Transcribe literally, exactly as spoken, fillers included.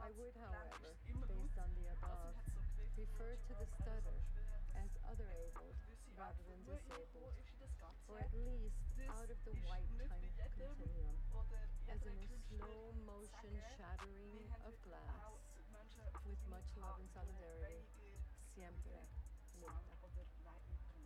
I would, however, based on the above, refer to the stutter as other-abled rather than disabled, or at least out of the white-time continuum, as in a slow-motion shattering of glass, with much love and solidarity. Siempre, Luca.